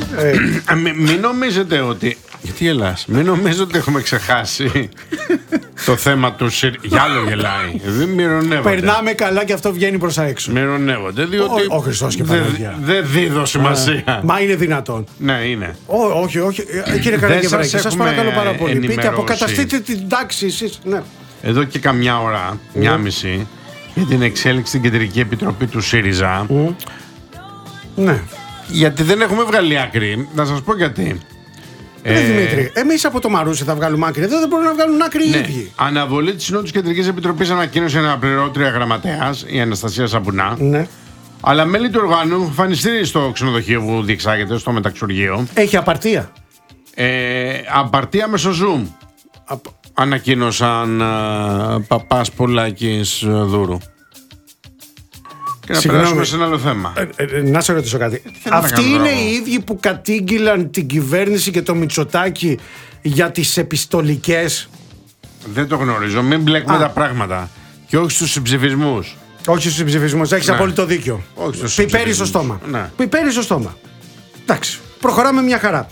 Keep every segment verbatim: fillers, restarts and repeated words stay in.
Ε, Μην μη νομίζετε ότι. Γιατί γελάς, μην νομίζετε ότι έχουμε ξεχάσει το θέμα του ΣΥΡΙΖΑ. Για άλλο γελάει. Δεν μοιρονεύονται. περνάμε καλά και αυτό βγαίνει προς τα έξω. Μοιρονεύονται. Διότι Ο- ο Χριστός και η δεν Παναγία. δε δίδω σημασία. Μα είναι δυνατόν. Ναι, είναι. Ό, όχι, όχι. Ε, Κύριε Καραγευράκη, σας σας έχουμε παρακαλώ πάρα πολύ. Πείτε, ενημερώσει. αποκαταστείτε την τάξη εσείς. Ναι. Εδώ και καμιά ώρα, μια μισή, για την εξέλιξη στην Κεντρική Επιτροπή του ΣΥΡΙΖΑ. Ναι. Γιατί δεν έχουμε βγάλει άκρη. Να σας πω γιατί. Ε, Δημήτρη, εμείς από το Μαρούσι θα βγάλουμε άκρη. Εδώ δεν μπορούν να βγάλουν άκρη οι Ναι. ίδιοι. Αναβολή της Συνόδου της Κεντρικής Επιτροπής ανακοίνωσε αναπληρώτρια γραμματέας, η Αναστασία Σαμπουνά. Ναι. Αλλά μέλη του οργάνου εμφανιστήρι στο ξενοδοχείο που διεξάγεται, στο μεταξουργείο. Έχει απαρτία. Ε, απαρτία μέσω Zoom. Απ- Ανακοίνωσαν α, Παπάς Πολάκης α, Δούρου. Και να Συγγνώμη. περάσουμε σε ένα άλλο θέμα. Ε, ε, να σε ρωτήσω κάτι. θέλω να Αυτοί κάνω είναι τώρα οι ίδιοι που κατήγγυλαν την κυβέρνηση και το Μητσοτάκη για τις επιστολικές. Δεν το γνωρίζω. Μην μπλέκουμε Α. τα πράγματα. Και όχι στους συμψηφισμούς. Όχι στους συμψηφισμούς. Έχεις Ναι. απόλυτο δίκιο. Όχι στους Πιπέρι στο συμψηφισμούς. στόμα. Ναι. Πιπέρι στο στόμα. Εντάξει. Προχωράμε μια χαρά.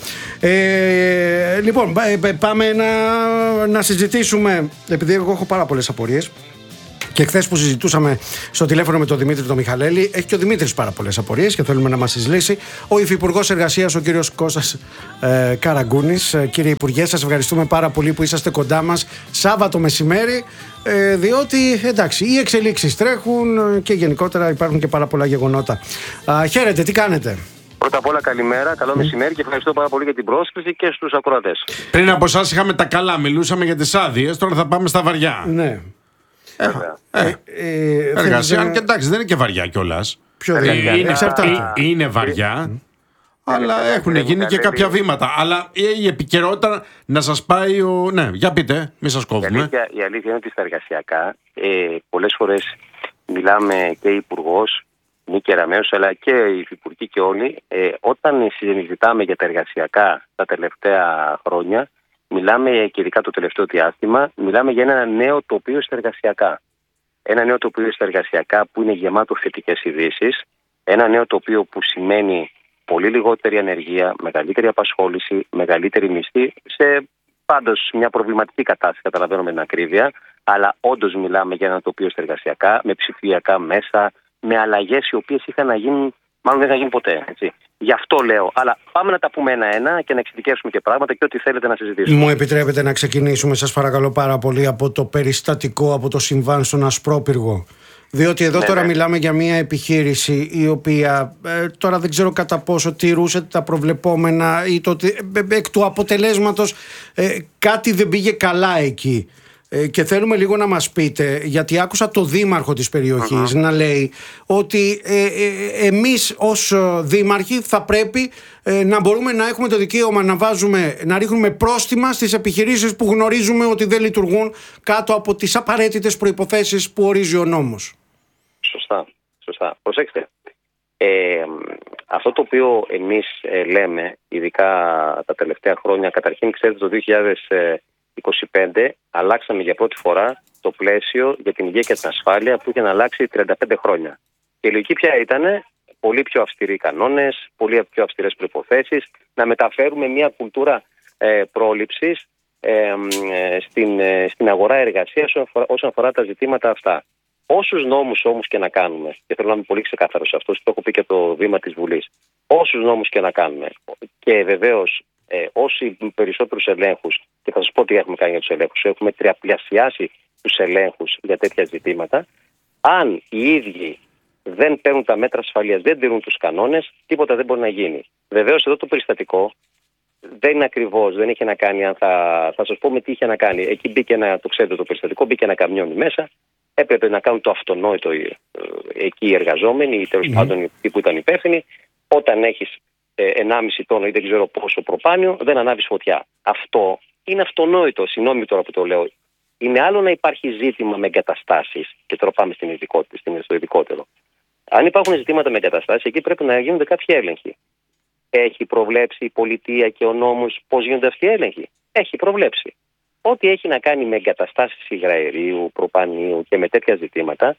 Ε, λοιπόν, πα- ε, πάμε να, να συζητήσουμε. Επειδή εγώ έχω πάρα πολλές απορίες. Και χθες που συζητούσαμε στο τηλέφωνο με τον Δημήτρη τον Μιχαλέλη, έχει και ο Δημήτρης πάρα πολλές απορίες και θέλουμε να μας τις λύσει. Ο Υφυπουργός Εργασίας, ο κύριος Κώστας ε, Καραγκούνης. Ε, κύριε Υπουργέ, σας ευχαριστούμε πάρα πολύ που είσαστε κοντά μας Σάββατο μεσημέρι. Ε, διότι εντάξει, οι εξελίξεις τρέχουν και γενικότερα υπάρχουν και πάρα πολλά γεγονότα. Α, χαίρετε, τι κάνετε? Πρώτα απ' όλα καλημέρα, καλό μεσημέρι και ευχαριστώ πάρα πολύ για την πρόσκληση και στους ακροατές. Πριν από εσάς είχαμε τα καλά, μιλούσαμε για τις άδειες, τώρα θα πάμε στα βαριά. Ναι. Βέβαια. Ε, Ε, Εργασία, θέλετε αν να- και εντάξει, δεν είναι και βαριά κιόλας. Ποιο Ε, δεν είναι, είναι, εξαρτάται. ε, είναι βαριά, αλλά Κύριε έχουν γίνει και Μιχαλέλη. κάποια βήματα. Αλλά η επικαιρότητα να σας πάει ο... Ναι, για πείτε, μη σας Η κόβουμε. αλήθεια, η αλήθεια είναι ότι στα εργασιακά ε, πολλές φορές μιλάμε και υπουργός, μη Κεραμέως, αλλά και οι υφυπουργοί και όλοι. Ε, όταν συζητάμε για τα εργασιακά τα τελευταία χρόνια, μιλάμε και ειδικά το τελευταίο διάστημα, μιλάμε για ένα νέο τοπίο στα εργασιακά. Ένα νέο τοπίο στα εργασιακά που είναι γεμάτο θετικές ειδήσεις. Ένα νέο τοπίο που σημαίνει πολύ λιγότερη ανεργία, μεγαλύτερη απασχόληση, μεγαλύτερη μισθή, σε πάντως μια προβληματική κατάσταση, καταλαβαίνω με την ακρίβεια, αλλά όντως μιλάμε για ένα τοπίο στα εργασιακά, με ψηφιακά μέσα, με αλλαγές οι οποίες είχαν να γίνουν, μάλλον δεν είχαν γίνει ποτέ. Έτσι. Γι' αυτό λέω. Αλλά πάμε να τα πούμε ένα-ένα και να εξειδικεύσουμε και πράγματα και ό,τι θέλετε να συζητήσουμε. Μου επιτρέπετε να ξεκινήσουμε, σας παρακαλώ πάρα πολύ, από το περιστατικό, από το συμβάν στον Ασπρόπυργο. Διότι εδώ Ναι, τώρα ναι. μιλάμε για μια επιχείρηση η οποία ε, τώρα δεν ξέρω κατά πόσο τηρούσε τα προβλεπόμενα ή το ότι ε, ε, εκ του αποτελέσματος ε, κάτι δεν πήγε καλά εκεί. Ε, και θέλουμε λίγο να μας πείτε, γιατί άκουσα το δήμαρχο της περιοχής να λέει ότι ε, ε, εμείς ως ε, δήμαρχοι θα πρέπει ε, να μπορούμε να έχουμε το δικαίωμα να βάζουμε, να ρίχνουμε πρόστιμα στις επιχειρήσεις που γνωρίζουμε ότι δεν λειτουργούν κάτω από τις απαραίτητες προϋποθέσεις που ορίζει ο νόμος. Σωστά, σωστά. Προσέξτε. Ε, αυτό το οποίο εμείς ε, λέμε, ειδικά τα τελευταία χρόνια, καταρχήν ξέρετε το δύο χιλιάδες είκοσι πέντε αλλάξαμε για πρώτη φορά το πλαίσιο για την υγεία και την ασφάλεια που είχε να αλλάξει τριάντα πέντε χρόνια. Και η λογική πια ήταν πολύ πιο αυστηροί κανόνες, πολύ πιο αυστηρές προϋποθέσεις, να μεταφέρουμε μια κουλτούρα ε, πρόληψης ε, ε, στην, ε, στην αγορά εργασίας όσον αφορά, όσον αφορά τα ζητήματα αυτά. Όσους νόμους όμως και να κάνουμε, και θέλω να είμαι πολύ ξεκάθαρος σε αυτό, το έχω πει και το βήμα της Βουλής, όσους νόμους και να κάνουμε, και βεβαίως ε, όσοι περισσότερους ελέγχους, και θα σας πω τι έχουμε κάνει για τους ελέγχους, έχουμε τριαπλασιάσει τους ελέγχους για τέτοια ζητήματα, αν οι ίδιοι δεν παίρνουν τα μέτρα ασφαλείας, δεν τηρούν τους κανόνες, τίποτα δεν μπορεί να γίνει. Βεβαίως εδώ το περιστατικό δεν είναι ακριβώς, δεν είχε να κάνει, αν θα, θα σας πω με τι είχε να κάνει. Εκεί μπήκε ένα, το ξέρετε το περιστατικό, μπήκε ένα καμιόνι μέσα, έπρεπε να κάνουν το αυτονόητο ε, εκεί οι εργαζόμενοι ή τέλος mm-hmm. πάντων οι που ήταν υπεύθυνοι. Όταν έχεις ε, ενάμιση τόνο ή δεν ξέρω πόσο προπάνιο, δεν ανάβεις φωτιά. Αυτό είναι αυτονόητο, συγγνώμη τώρα που το λέω. Είναι άλλο να υπάρχει ζήτημα με εγκαταστάσεις, και τώρα πάμε στην ειδικότητα, στο ειδικότερο. Αν υπάρχουν ζητήματα με εγκαταστάσεις, εκεί πρέπει να γίνονται κάποιοι έλεγχοι. Έχει προβλέψει η πολιτεία και ο νόμος πώς γίνονται αυτοί οι έλεγχοι? Έχει προβλέψει. Ό,τι έχει να κάνει με εγκαταστάσεις υγραερίου, προπανίου και με τέτοια ζητήματα,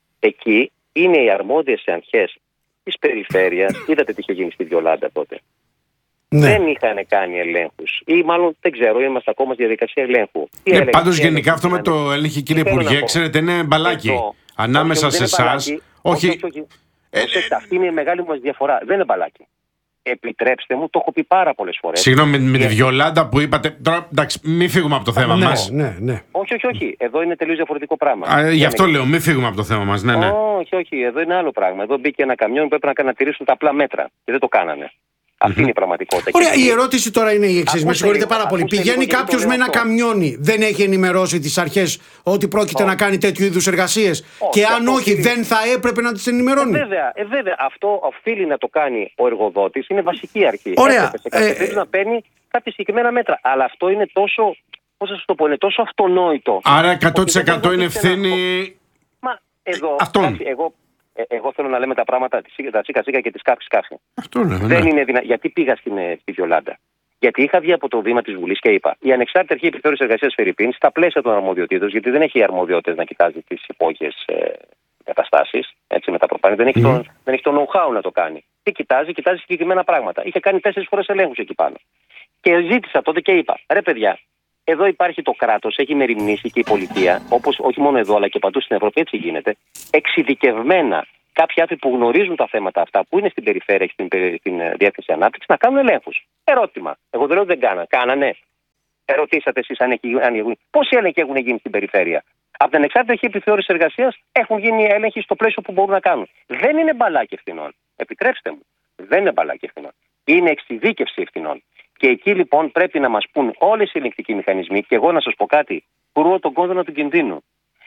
εκεί είναι οι αρμόδιες αρχές της περιφέρειας. Είδατε τι είχε γίνει στη Βιολάντα τότε. Ναι. Δεν είχαν κάνει ελέγχους. Ή μάλλον δεν ξέρω, είμαστε ακόμα στη διαδικασία ελέγχου. Ναι, πάντως γενικά αυτό με το έλεγχο, κύριε Υπουργέ, ξέρετε, είναι μπαλάκι. Εδώ, ανάμεσα όχι, σε εσάς. Όχι, Όχι. όχι, όχι. Ε, Προσέξτε, αυτή είναι η μεγάλη μας διαφορά. Δεν είναι μπαλάκι. Επιτρέψτε μου, το έχω πει πάρα πολλές φορές. Συγγνώμη, με, με τη Ε, Βιολάντα που είπατε. Τώρα, εντάξει, μην φύγουμε από το θέμα Ναι, μας. ναι, ναι. Όχι, όχι, όχι. Εδώ είναι τελείως διαφορετικό πράγμα. Α, γι' Δεν αυτό είναι. λέω, μην φύγουμε από το θέμα μας. Ναι, ναι. Όχι, όχι. Εδώ είναι άλλο πράγμα. Εδώ μπήκε ένα καμιόν που έπρεπε να τηρήσουν τα απλά μέτρα. Και δεν το κάνανε. Αυτή είναι η πραγματικότητα. Ωραία, Και- η ερώτηση τώρα είναι η εξή. Ακούστε Με συγχωρείτε λίγο, πάρα πολύ. ακούστε Πηγαίνει λίγο, γιατί κάποιο το με λέω ένα αυτό. καμιόνι, δεν έχει ενημερώσει τις αρχές ότι πρόκειται Όχι. να κάνει τέτοιου είδους εργασίες. Και αν αυτό όχι, οφείλει- δεν θα έπρεπε να τις Ε, ενημερώνει. βέβαια, ε, βέβαια, αυτό οφείλει να το κάνει ο εργοδότης. Είναι βασική αρχή. Ωραία. Έπρεπε σε κάθε Ε, περίπτωση να παίρνει κάποια συγκεκριμένα μέτρα. Αλλά αυτό είναι τόσο. Πώς θα σας το πω, είναι τόσο αυτονόητο. Άρα εκατό τοις ότι δεν εκατό είναι μπορείτε να- ευθύνη. Μα εδώ. Αυτόν. εντάξει, εγώ, ε, εγώ θέλω να λέμε τα πράγματα τα τσίκα τσίκα και τη σκάφη σκάφη. Αυτό λέμε. Δεν Ναι. είναι δυνα... Γιατί πήγα στην, ε, στη Βιολάντα. Γιατί είχα βγει από το βήμα τη Βουλή και είπα: η ανεξάρτητη αρχή επιθεώρηση εργασία Φερρυπίν, στα πλαίσια των αρμοδιοτήτων, γιατί δεν έχει αρμοδιότητες να κοιτάζει τι υπόγειε ε, καταστάσει, έτσι με τα προπάνη, δεν έχει, Mm. το, δεν έχει το know-how να το κάνει. Τι κοιτάζει, κοιτάζει συγκεκριμένα πράγματα. Είχε κάνει τέσσερις φορές ελέγχους εκεί πάνω. Και ζήτησα τότε και είπα: ρε παιδιά, εδώ υπάρχει το κράτος, έχει μεριμνήσει και η πολιτεία, όπως όχι μόνο εδώ αλλά και παντού στην Ευρώπη, έτσι γίνεται, εξειδικευμένα κάποιοι άνθρωποι που γνωρίζουν τα θέματα αυτά, που είναι στην περιφέρεια και στην, περι- στην ε, διεύθυνση ανάπτυξη, να κάνουν ελέγχους. Ερώτημα. Εγώ δεν λέω ότι δεν κάνανε. Κάνανε. Ερωτήσατε εσείς αν, έχει, αν έχουν. Πόσοι έλεγχοι έχουν γίνει στην περιφέρεια. Από την ανεξάρτητη αρχή επιθεώρηση εργασία έχουν γίνει έλεγχοι στο πλαίσιο που μπορούν να κάνουν. Δεν είναι μπαλάκι ευθυνών. Επιτρέψτε μου. Δεν είναι μπαλάκι ευθυνών. Είναι εξειδίκευση ευθυνών. Και εκεί λοιπόν πρέπει να μας πούν όλες οι ελεγκτικοί μηχανισμοί, και εγώ να σας πω κάτι, κρούω τον κόδωνα του κινδύνου.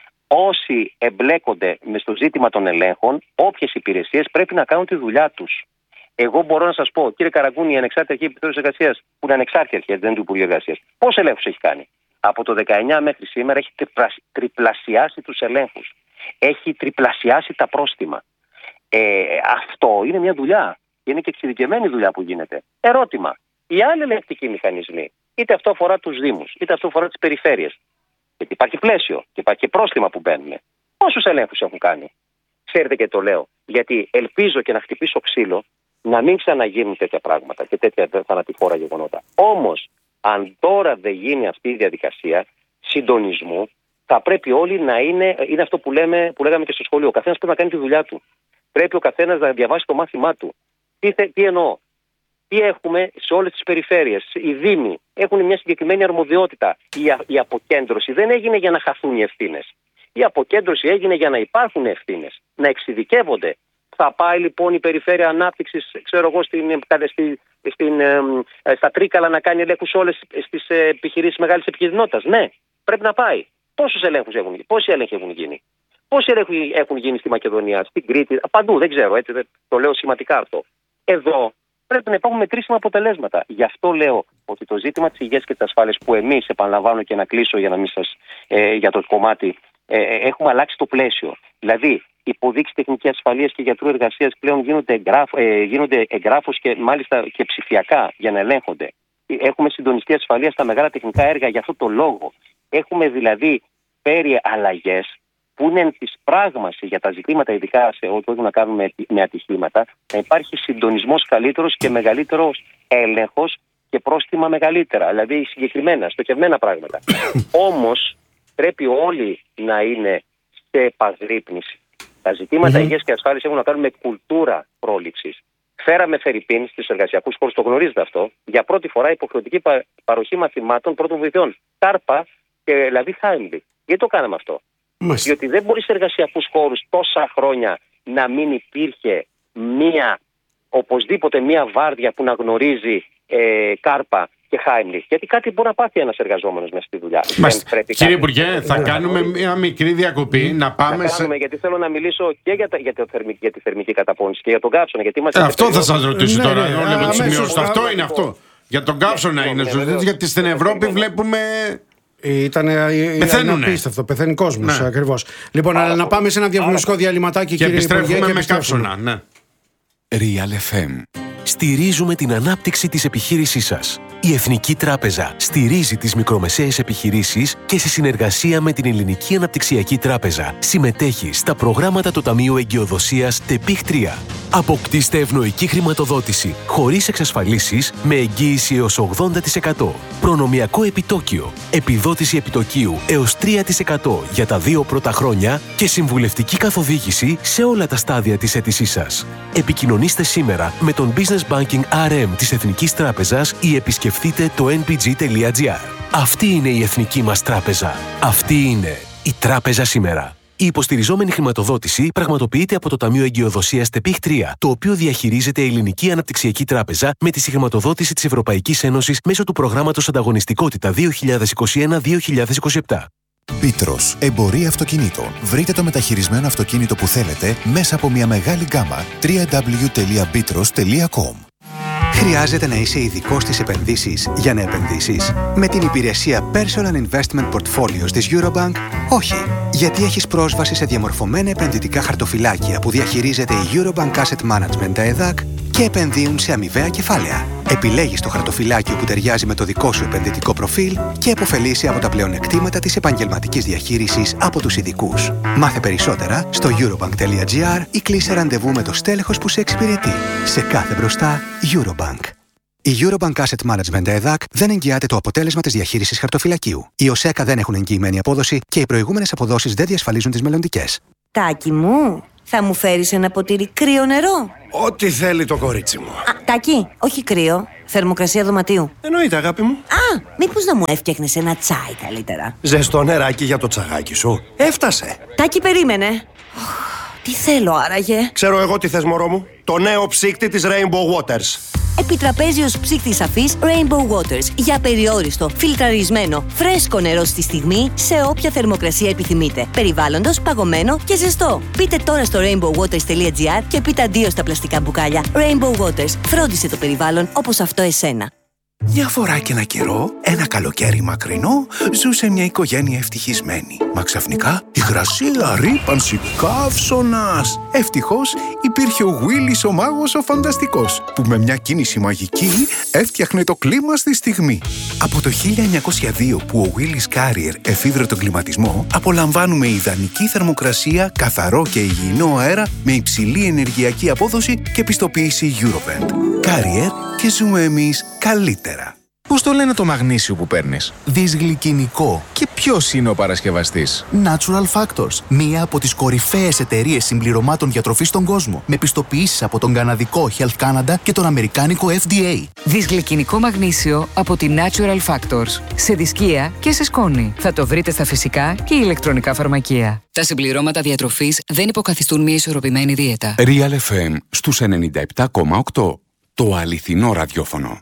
Όσοι εμπλέκονται με στο ζήτημα των ελέγχων, όποιες υπηρεσίες πρέπει να κάνουν τη δουλειά τους. Εγώ μπορώ να σας πω, κύριε Καραγκούνη, η ανεξάρτητη αρχή επιθεώρηση εργασίας, που είναι ανεξάρτητη αρχή, δεν είναι του Υπουργείου Εργασίας, πόσους ελέγχους έχει κάνει. Από το δεκαεννιά μέχρι σήμερα έχει τριπλασ- τριπλασιάσει τους ελέγχους. Έχει τριπλασιάσει τα πρόστιμα. Ε, αυτό είναι μια δουλειά. Είναι και εξειδικευμένη δουλειά που γίνεται. Ερώτημα. Οι άλλοι ελεγκτικοί μηχανισμοί, είτε αυτό αφορά τους Δήμους, είτε αυτό αφορά τις περιφέρειες, γιατί υπάρχει πλαίσιο και υπάρχει και πρόστιμα που μπαίνουν, πόσους ελέγχους έχουν κάνει. Ξέρετε και το λέω, γιατί ελπίζω και να χτυπήσω ξύλο να μην ξαναγίνουν τέτοια πράγματα και τέτοια θανατηφόρα γεγονότα. Όμως, αν τώρα δεν γίνει αυτή η διαδικασία συντονισμού, θα πρέπει όλοι να είναι, είναι αυτό που, λέμε, που λέγαμε και στο σχολείο. Ο καθένας πρέπει να κάνει τη δουλειά του. Πρέπει ο καθένας να διαβάσει το μάθημά του. Τι, θε, τι εννοώ. Τι έχουμε σε όλες τις περιφέρειες. Οι Δήμοι έχουν μια συγκεκριμένη αρμοδιότητα. Η, α, η αποκέντρωση δεν έγινε για να χαθούν οι ευθύνες. Η αποκέντρωση έγινε για να υπάρχουν ευθύνες, να εξειδικεύονται. Θα πάει λοιπόν η Περιφέρεια Ανάπτυξης, ξέρω εγώ, στην, στην, στην, στα Τρίκαλα να κάνει ελέγχους σε όλες τις επιχειρήσεις μεγάλης επικινδυνότητας. Ναι, πρέπει να πάει. Πόσους ελέγχους έχουν γίνει, πόσοι έλεγχοι έχουν γίνει. Πόσοι έλεγχοι έχουν γίνει στη Μακεδονία, στην Κρήτη, παντού, δεν ξέρω, έτσι, το λέω σχηματικά αυτό. Εδώ πρέπει να υπάρχουν μετρήσιμα αποτελέσματα. Γι' αυτό λέω ότι το ζήτημα της υγείας και της ασφάλειας, που εμείς, επαναλαμβάνω και να κλείσω για, να μην σας, ε, για το κομμάτι, ε, έχουμε αλλάξει το πλαίσιο. Δηλαδή, υποδείξεις τεχνικής ασφαλείας και γιατρού εργασίας πλέον γίνονται, εγγράφ, ε, γίνονται εγγράφους και μάλιστα και ψηφιακά για να ελέγχονται. Έχουμε συντονιστή ασφαλεία στα μεγάλα τεχνικά έργα για αυτό το λόγο. Έχουμε δηλαδή φέρει αλλαγές που είναι της πράγμαση για τα ζητήματα, ειδικά σε ό,τι έχουν να κάνουν με, με ατυχήματα, να υπάρχει συντονισμός καλύτερος και μεγαλύτερος έλεγχος και πρόστιμα μεγαλύτερα. Δηλαδή συγκεκριμένα, στοχευμένα πράγματα. Όμως πρέπει όλοι να είναι σε επαγρύπνηση. Τα ζητήματα mm-hmm. υγείας και ασφάλειας έχουν να κάνουν με κουλτούρα πρόληψης. Φέραμε φερρυπίν στους εργασιακούς χώρους, το γνωρίζετε αυτό, για πρώτη φορά υποχρεωτική πα, παροχή μαθημάτων πρώτων βοηθειών. Κάρπα και δηλαδή Χάιμλι. Γιατί το κάναμε αυτό. Μάλιστα. Διότι δεν μπορεί σε εργασιακούς χώρους τόσα χρόνια να μην υπήρχε μία, οπωσδήποτε μία βάρδια που να γνωρίζει ε, κάρπα και Χάιμλι. Γιατί κάτι μπορεί να πάθει ένας εργαζόμενος μέσα στη δουλειά. Κύριε Υπουργέ, θα κάνουμε μία μικρή διακοπή. Mm. Να πάμε να κάνουμε, σε... γιατί θέλω να μιλήσω και για, τα, για, το θερμική, για τη θερμική καταπώνηση και για τον καύσωνα. Γιατί ε, αυτό θα σας ρωτήσω ναι, τώρα. Ναι, ναι, ναι, αμέσως, αυτό είναι λοιπόν. αυτό. Για τον καύσωνα ναι, είναι ναι, ναι, γιατί στην Ευρώπη βλέπουμε. Ήταν απίστευτο, πεθαίνει κόσμος ναι. ακριβώς. Λοιπόν, αλλά να πάμε σε ένα διαφημιστικό διαλυματάκι, και κύριε Υπουργέ, και επιστρέφουμε με καύσωνα. Ναι. Real εφ εμ στηρίζουμε την ανάπτυξη της επιχείρησής σας. Η Εθνική Τράπεζα στηρίζει τις μικρομεσαίες επιχειρήσεις και σε συνεργασία με την Ελληνική Αναπτυξιακή Τράπεζα συμμετέχει στα προγράμματα του Ταμείου Εγκυοδοσίας ΤΕΠΙΧ τρία. Αποκτήστε ευνοϊκή χρηματοδότηση χωρίς εξασφαλίσεις με εγγύηση έως ογδόντα τοις εκατό. Προνομιακό επιτόκιο, επιδότηση επιτοκίου έως τρία τοις εκατό για τα δύο πρώτα χρόνια και συμβουλευτική καθοδήγηση σε όλα τα στάδια της αίτησής σας. Επικοινωνήστε σήμερα με τον Business Banking αρ εμ της Εθνικής Τράπεζας ή επισκεφτείτε το εν πι τζι τελεία τζι άρ. Αυτή είναι η εθνική μας τράπεζα. Αυτή είναι η τράπεζα σήμερα. Η υποστηριζόμενη χρηματοδότηση πραγματοποιείται από το Ταμείο Εγκυοδοσίας ΤΕΠΙΧ τρία, το οποίο διαχειρίζεται η Ελληνική Αναπτυξιακή Τράπεζα με τη συγχρηματοδότηση της Ευρωπαϊκής Ένωσης μέσω του προγράμματος Ανταγωνιστικότητα δύο χιλιάδες είκοσι ένα με δύο χιλιάδες είκοσι επτά. Μπίτρος, εμπορία αυτοκινήτων. Βρείτε το μεταχειρισμένο αυτοκίνητο που θέλετε μέσα από μια μεγάλη γκάμα. double-u double-u double-u τελεία μπίτρος τελεία κομ. Χρειάζεται να είσαι ειδικός στις επενδύσεις για να επενδύσεις? Με την υπηρεσία Personal Investment Portfolios της Eurobank, όχι. Γιατί έχεις πρόσβαση σε διαμορφωμένα επενδυτικά χαρτοφυλάκια που διαχειρίζεται η Eurobank Asset Management ΕΔΑΚ και επενδύουν σε αμοιβαία κεφάλαια. Επιλέγεις το χαρτοφυλάκιο που ταιριάζει με το δικό σου επενδυτικό προφίλ και επωφελείσαι από τα πλεονεκτήματα της επαγγελματικής διαχείρισης από τους ειδικούς. Μάθε περισσότερα στο eurobank τελεία τζι άρ ή κλείσε ραντεβού με το στέλεχος που σε εξυπηρετεί. Σε κάθε μπροστά, Eurobank. Η Eurobank Asset Management ΕΔΑΚ δεν εγγυάται το αποτέλεσμα της διαχείρισης χαρτοφυλακίου. Οι ΟΣΕΚΑ δεν έχουν εγγυημένη απόδοση και οι προηγούμενες αποδόσεις δεν διασφαλίζουν τις μελλοντικές. Τάκη μου, θα μου φέρεις ένα ποτήρι κρύο νερό? Ό,τι θέλει το κορίτσι μου. Α, Τάκη, όχι κρύο. Θερμοκρασία δωματίου. Εννοείται, αγάπη μου. Α, μήπως να μου έφτιαχνες ένα τσάι καλύτερα? Ζεστό νεράκι για το τσαγάκι σου. Έφτασε. Τάκη, περίμενε. Τι θέλω άραγε? Ξέρω εγώ τι θες, μωρό μου. Το νέο ψύκτη της Rainbow Waters. Επιτραπέζιος ψύκτης αφής Rainbow Waters για περιόριστο, φιλτραρισμένο, φρέσκο νερό στη στιγμή σε όποια θερμοκρασία επιθυμείτε. Περιβάλλοντος, παγωμένο και ζεστό. Μπείτε τώρα στο rainbow waters τελεία τζι άρ και πείτε αντίο στα πλαστικά μπουκάλια. Rainbow Waters. Φρόντισε το περιβάλλον όπως αυτό εσένα. Μια φορά και ένα καιρό, ένα καλοκαίρι μακρινό, ζούσε μια οικογένεια ευτυχισμένη. Μα ξαφνικά, υγρασία, ρύπανση, καύσωνας. Ευτυχώς, υπήρχε ο Willis ο μάγος ο φανταστικός, που με μια κίνηση μαγική έφτιαχνε το κλίμα στη στιγμή. Από το χίλια εννιακόσια δύο που ο Willis Carrier εφήβρε τον κλιματισμό, απολαμβάνουμε ιδανική θερμοκρασία, καθαρό και υγιεινό αέρα με υψηλή ενεργειακή απόδοση και πιστοποίηση Eurovent. Carrier και ζούμε εμείς καλύτερα. Πώς το λένε το μαγνήσιο που παίρνεις? Δυσγλυκινικό. Και ποιος είναι ο παρασκευαστής? Natural Factors, μία από τις κορυφαίες εταιρείες συμπληρωμάτων διατροφής στον κόσμο, με πιστοποιήσεις από τον καναδικό Health Canada και τον αμερικάνικο εφ ντι έι. Δυσγλυκινικό μαγνήσιο από τη Natural Factors. Σε δισκία και σε σκόνη. Θα το βρείτε στα φυσικά και ηλεκτρονικά φαρμακεία. Τα συμπληρώματα διατροφής δεν υποκαθιστούν μια ισορροπημένη δίαιτα. Real εφ εμ στους ενενήντα επτά κόμμα οκτώ. Το αληθινό ραδιόφωνο.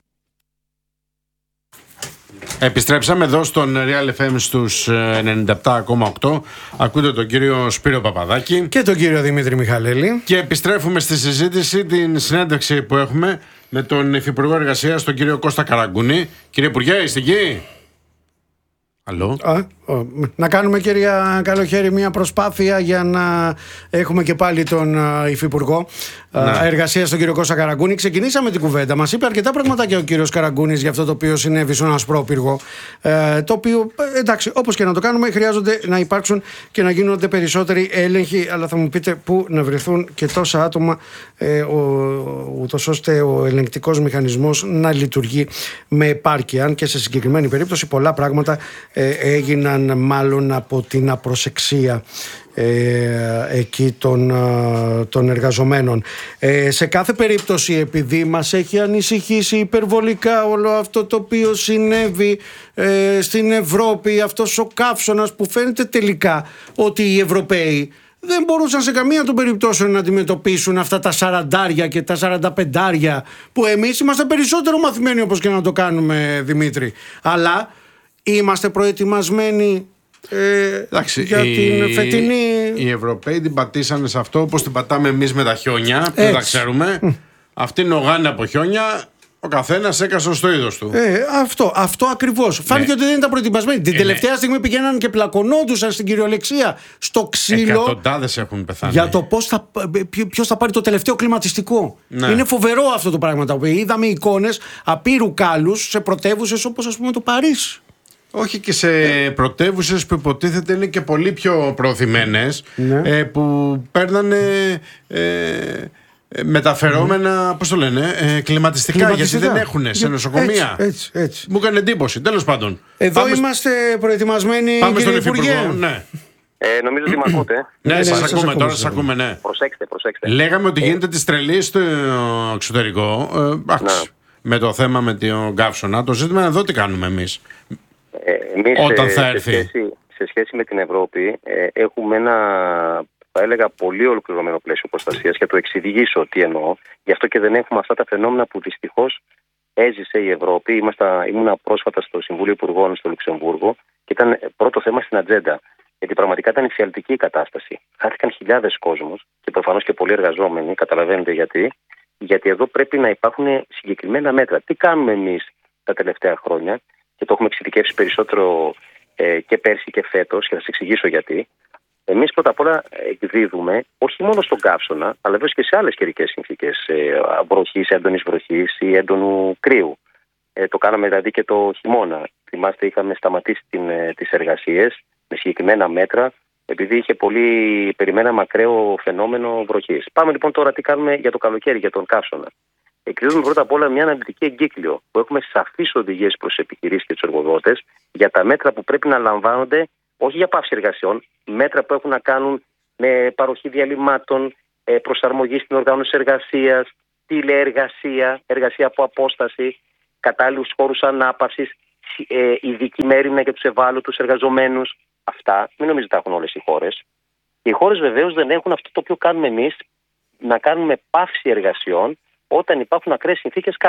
Επιστρέψαμε εδώ στον Real εφ εμ στους ενενήντα επτά κόμμα οκτώ. Ακούτε τον κύριο Σπύρο Παπαδάκη και τον κύριο Δημήτρη Μιχαλέλη. Και επιστρέφουμε στη συζήτηση, την συνέντευξη που έχουμε με τον Υφυπουργό Εργασίας, τον κύριο Κώστα Καραγκούνη. Κύριε Υπουργέ, είστε εκεί? Αλλό. Α, ο, να κάνουμε, κυρία Καλοχέρη, μια προσπάθεια για να έχουμε και πάλι τον uh, Υφυπουργό uh, Εργασίας, τον κύριο Κώστα Καραγκούνη. Ξεκινήσαμε την κουβέντα. Μας είπε αρκετά πραγματάκια ο κύριος Καραγκούνης για αυτό το οποίο συνέβη στον Ασπρόπυργο. Uh, το οποίο, εντάξει, όπως και να το κάνουμε, χρειάζονται να υπάρξουν και να γίνονται περισσότεροι έλεγχοι. Αλλά θα μου πείτε πού να βρεθούν και τόσα άτομα, ε, ούτως ώστε ο ελεγκτικός μηχανισμός να λειτουργεί με επάρκεια. Αν και σε συγκεκριμένη περίπτωση πολλά πράγματα ε, έγιναν μάλλον από την απροσεξία ε, εκεί των, των εργαζομένων. Ε, σε κάθε περίπτωση, επειδή μας έχει ανησυχήσει υπερβολικά όλο αυτό το οποίο συνέβη ε, στην Ευρώπη, αυτός ο καύσωνας που φαίνεται τελικά ότι οι Ευρωπαίοι δεν μπορούσαν σε καμία των περιπτώσεων να αντιμετωπίσουν αυτά τα σαραντάρια και τα σαρανταπεντάρια που εμείς είμαστε περισσότερο μαθημένοι, όπως και να το κάνουμε, Δημήτρη. Αλλά είμαστε προετοιμασμένοι ε, Εντάξει, για οι, την φετινή... Οι Ευρωπαίοι την πατήσανε σε αυτό όπως την πατάμε εμείς με τα χιόνια, που δεν τα ξέρουμε. Mm. Αυτοί νογάνε από χιόνια, Ο καθένας έκασε στο είδος του. Ε, αυτό, αυτό ακριβώς. Ναι. Φάνηκε ότι δεν ήταν προετοιμασμένοι. Την ε, τελευταία ναι. στιγμή πηγαίναν και πλακωνόντουσαν στην κυριολεξία στο ξύλο. Εκατοντάδες έχουν πεθάνει. Για το πώς θα, ποιος θα πάρει το τελευταίο κλιματιστικό. Ναι. Είναι φοβερό αυτό το πράγμα. Το οποίο είδαμε εικόνες απείρου κάλους σε πρωτεύουσες όπως ας πούμε το Παρίσι. Όχι και σε πρωτεύουσες που υποτίθεται είναι και πολύ πιο προωθημένες, ναι. ε, που παίρνανε ε, μεταφερόμενα, mm. πώς το λένε, ε, κλιματιστικά, κλιματιστικά, γιατί δεν έχουν σε νοσοκομεία. Έτσι, έτσι, έτσι. Μου έκανε εντύπωση, τέλος πάντων. Εδώ πάμε είμαστε προετοιμασμένοι, πάμε κύριε στον Υπουργέ. Υφυπουργό, ναι. Ε, νομίζω ότι με ακούτε. Ναι, ναι, σας ναι, ακούμε, σας τώρα ακούμε, σας ακούμε, ναι. Προσέξτε, προσέξτε. Λέγαμε ότι γίνεται της τρελής στο εξωτερικό. Ε, άξι, ναι. Με το θέμα με τον καύσωνα. Το ζήτημα είναι εδώ τι κάνουμε εμείς. Ε, εμείς όταν ε, θα σε έρθει. Σχέση, σε σχέση με την Ευρώπη ε, έχουμε ένα, θα έλεγα, πολύ ολοκληρωμένο πλαίσιο προστασίας. Για το εξηγήσω τι εννοώ. Γι' αυτό και δεν έχουμε αυτά τα φαινόμενα που δυστυχώς έζησε η Ευρώπη. Ήμαστα, ήμουνα πρόσφατα στο Συμβούλιο Υπουργών στο Λουξεμβούργο και ήταν πρώτο θέμα στην ατζέντα. Γιατί πραγματικά ήταν εφιαλτική η κατάσταση. Χάθηκαν χιλιάδες κόσμος και προφανώς και πολλοί εργαζόμενοι. Καταλαβαίνετε γιατί. Γιατί εδώ πρέπει να υπάρχουν συγκεκριμένα μέτρα. Τι κάνουμε εμείς τα τελευταία χρόνια, και το έχουμε εξειδικεύσει περισσότερο ε, και πέρσι και φέτος, και θα σας εξηγήσω γιατί. Εμείς πρώτα απ' όλα εκδίδουμε όχι μόνο στον καύσωνα, αλλά βέβαια και σε άλλες καιρικές συνθήκες ε, βροχής, έντονης βροχής ή έντονου κρύου. Ε, το κάναμε δηλαδή και το χειμώνα. Θυμάστε, είχαμε σταματήσει την, ε, τις εργασίες με συγκεκριμένα μέτρα, επειδή είχε πολύ περιμέναμε ακραίο φαινόμενο βροχής. Πάμε λοιπόν τώρα τι κάνουμε για το καλοκαίρι, για τον καύσωνα. Εκδίδουμε πρώτα απ' όλα μια αναλυτική εγκύκλιο που έχουμε σαφείς οδηγίες προς τις επιχειρήσεις και τους εργοδότες για τα μέτρα που πρέπει να λαμβάνονται, όχι για πάυση εργασιών, μέτρα που έχουν να κάνουν με παροχή διαλυμάτων, προσαρμογή στην οργάνωση εργασίας, τηλεεργασία, εργασία από απόσταση, κατάλληλους χώρους ανάπαυσης, ειδική μέρημνα για τους ευάλωτους εργαζομένους. Αυτά μην νομίζετε τα έχουν όλες οι χώρες. Οι χώρες βεβαίως δεν έχουν αυτό το οποίο κάνουμε εμείς, να κάνουμε πάυση εργασιών όταν υπάρχουν ακραίες συνθήκες